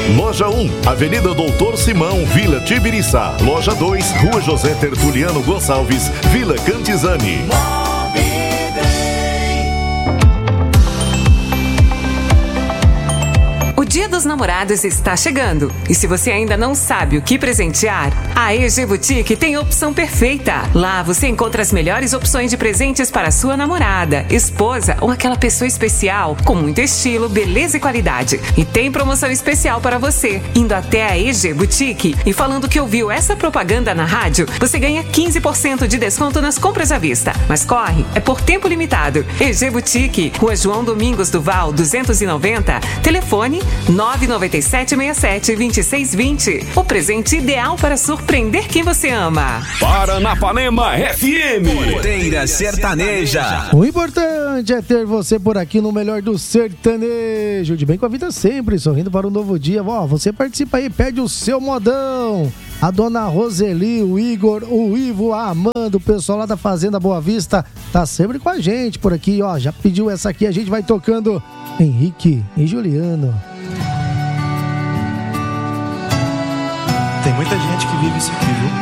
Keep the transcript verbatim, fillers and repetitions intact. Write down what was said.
Loja um, Avenida Doutor Simão, Vila Tibiriçá. Loja dois, Rua José Tertuliano Gonçalves, Vila Cantizani. O Dia dos Namorados está chegando e se você ainda não sabe o que presentear, a E G Boutique tem a opção perfeita. Lá você encontra as melhores opções de presentes para sua namorada, esposa ou aquela pessoa especial com muito estilo, beleza e qualidade. E tem promoção especial para você. Indo até a E G Boutique e falando que ouviu essa propaganda na rádio, você ganha quinze por cento de desconto nas compras à vista. Mas corre, é por tempo limitado. E G Boutique, Rua João Domingos do Val, duzentos e noventa, telefone nove nove sete seis sete dois seis dois zero. O presente ideal para surpreender quem você ama. Paranapanema F M. Porteira Sertaneja. O importante é ter você por aqui no melhor do sertanejo. De bem com a vida sempre, sorrindo para um novo dia. Ó, você participa aí, pede o seu modão. A dona Roseli, o Igor, o Ivo, a Amanda, o pessoal lá da Fazenda Boa Vista tá sempre com a gente por aqui, ó. Já pediu essa aqui, a gente vai tocando Henrique e Juliano. Tem muita gente que vive isso aqui, viu?